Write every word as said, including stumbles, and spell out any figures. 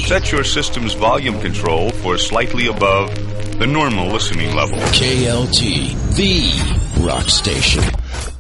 Set your system's volume control for slightly above the normal listening level. K L T, the rock station.